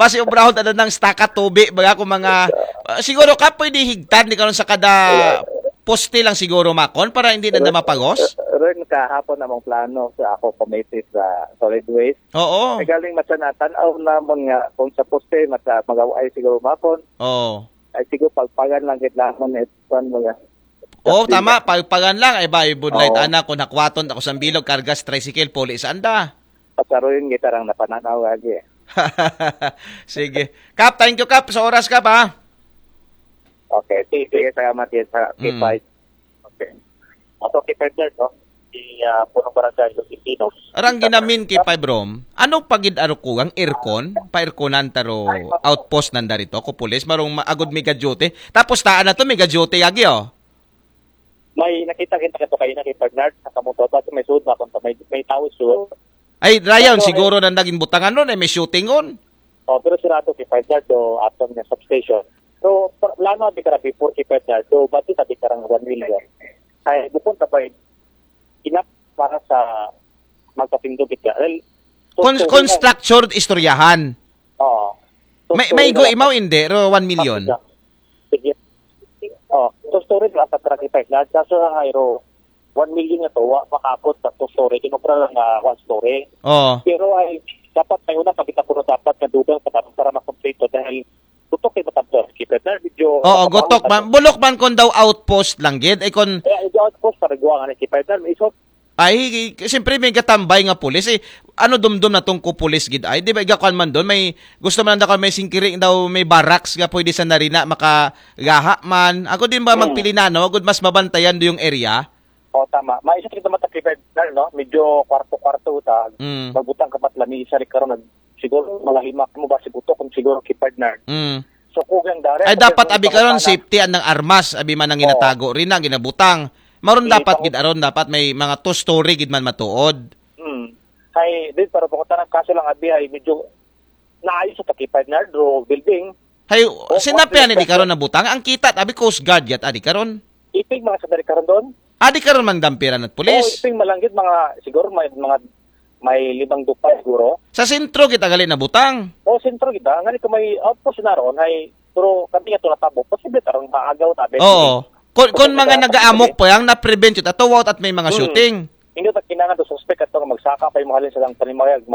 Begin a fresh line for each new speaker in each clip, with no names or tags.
basi obrahon ta ng staka tubi baga ko mga siguro ka pwede higtan di karon sa kada poste lang siguro makon para hindi na mapagos.
Ron kahapon namang plano sa ako committee sa solid waste.
Oo.
Galing masanatan aw na mga kung sa poste magaway siguro makon.
Oo.
Ay siguro pagpagan lang gid lamon eton mga.
Oh, tama, pagpagan lang ay ba ibudlight ana kung nakwaton ako sa bilog kargas tricycle poli sa anda.
Pasaroyin gitarang napananaw agi.
Sige. Kap, thank you Kap sa oras Kap ha.
Okay, sige salamat yan sa K5. Okay. Ato K5 no? Punong barangay Filipino.
Arang ginamin kay Pibrom, ano pagid aro ko ang aircon, pa-airconan taro outpost nanda rito ko pulis marong maagod mega duty. Tapos taan na to mega duty agi oh.
May nakita to kayo na kay Bernard sa kamuto at may sud ba kung may tao suot.
Ay Ryan siguro nang naging butangan nun ay may shooting on.
Oh, pero sirado kay Bernard do aton nga substation. So, plano abi kara before kay Bernard do bati tabi karang 1 million. Ay bukod ta pa enough para sa magpapindog ita.
Constructured istoryahan.
Oo.
May go imaw hindi ro 1 million.
Sige. Oh, so storage lang sa traffic na kaso nga ro 1 million na to makakot sa to storage kinopra lang 1 story.
Oo.
Pero ay dapat tayo na pagita puno dapat na dugang para makomplete dahil tutok kay matabor kita na video.
Oo, gotok man bulok man kon daw outpost lang gid ay kon
outpost para guwa nga ni Kiper isot.
Ay, siyempre may katambay nga pulis. Eh, ano dumdum na tong ko pulis gid ay? Di ba igakuan man doon? May, gusto man na may singkiring daw, may barracks nga pwede sa narina, makagaha man. Ako din ba magpili na, no? Good, mas mabantayan do yung area?
O, tama. Maisa kita matakipad na, no? Medyo kwarto-kwarto ta. Magbutang kapat lami isa rin karon siguro mga himak mo ba siguro kung siguro kipad na. So, kugang dare.
Ay, dapat abi karon safety ng armas. Abi man ang ginatago rin ang ginabutang. Maron dapat gid aron dapat may mga 2 story gid man matuod.
Hay din para po tanang kaso lang abi ay medyo naayos sa takipad na do building.
Hay sinapyan ni karon na butang ang kita abi Coast Guard yat adi karon.
Ipig mga sandali karon doon.
Adi karon man dampiran at pulis.
Ipig malanggit mga siguro may 5 dupa siguro.
Sa sentro kita gali na butang.
Sentro kita ngani ko may outpost na ron hay pero kanti nga to natabo posible taron maagaw tabi.
Oo. Kung mga nag-aamok po yang na-prevent yun, atawat at may mga shooting.
Hindi ito kinangan to suspect at ito magsaka pa yung mahalin silang panimagag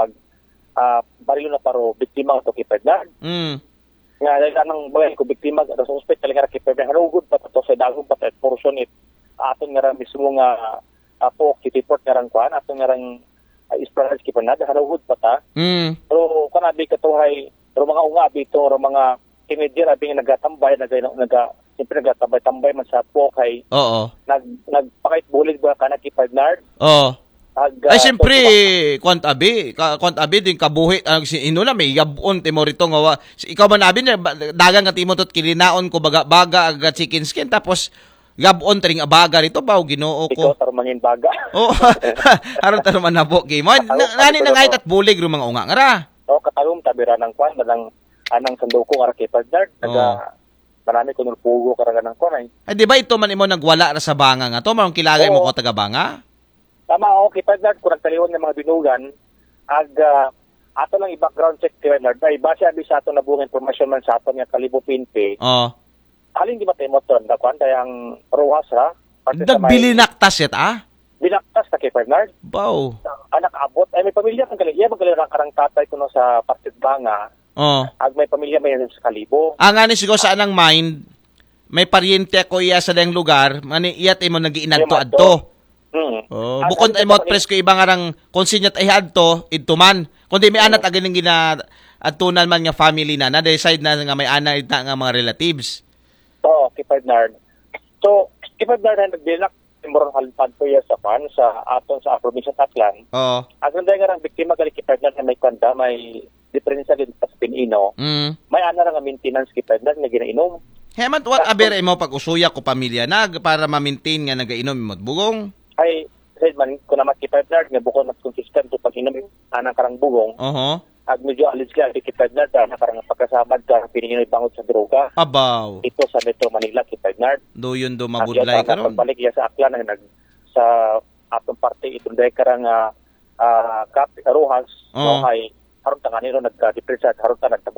barilo na paro biktima ito kipad na. Nga, dahil anong bagay ko biktima at suspect talaga na kipad na. Harugod pa ito sa dagong pa ito portion it. Aton nga rin mismo nga po, kitiport nga rin kuhan. Aton nga rin isprahas kipad na. Harugod pa ta. Pero kanabi ka ito ay mga ungabi ito, mga teenager abi nga nagatambay, siyempre nagtatambay-tambay man sa pokay.
Oo.
Nagpakait bulig ba ka na kipadnard?
Oo. Ay, siyempre, kwant abi din kabuhi. Ino na, may yabon, timo rito nga. Ikaw man abi, dagang nga timo tot kilinaon ko baga agad chicken skin, tapos gabon taring abaga rito ba, ginoo ko.
Ikaw tarumangin baga.
Oo. Aron taruman na po, game. Nani na ngayt at bulig ro mga unga nga ra.
Oo, katalong tabira ng kwan, anang sanduko nga kipadnard. Marami ko nulpugo karaga ng kunay.
Ay, di ba ito man imo nagwala na sa banga nga to? Marong kilagay mo ko taga banga?
Tama, okay. Bernard, kung nagtaliwan ng mga binugan, ato lang i-background check kay Bernard, ay base abi sa ato na buong informasyon man sa ato nga Kalibo PNP. Halin di ba tayo mo ito? Nakuan tayong ruhas, ha?
Nagbili naktas yat,
Binaktas na kay Bernard.
Wow.
Anak abot. Ay, may pamilya kang galing. Magaling karang tatay ko no sa Partit Banga. Ag may pamilya may sa Kalibo.
Nga ni siguro sa anang mind, may paryente ko iya sa dayang lugar, mani iyat imo nagiinadto-adto. Bukod ay mo pres ko ibang arang konsinyat ay adto idto man. Kundi may anat aganing gina atunan man nga family na decide na nga may ana ita nga mga relatives.
Kay Bernard. So, kay Bernard na nagbilak imorong halpad ko iya sa pan sa aton sa probinsya sa Aklan. Ang ganda nga rang biktima gali kay Bernard na may kanda, may diferensya din sa pinino. May ana nga maintenance kay Bernard na ginainom.
Hemat what aber mo pag-usuya ko pamilya na para ma-maintain nga nagainom imot bugong.
Ay said man ko na kay Bernard nga bukod mas consistent to pag-inom anang karang bugong. Ag medyo alis ka kay Bernard na karang pagkasamad ka pininoy bangod sa droga.
Abaw.
Ito sa Metro Manila kay Bernard.
Do yun do mabudlay karon.
Pagbalik iya sa Aklan nag sa atong parte itong day karang kap Rojas no ay haron ta kanino nagka-depresa haron ta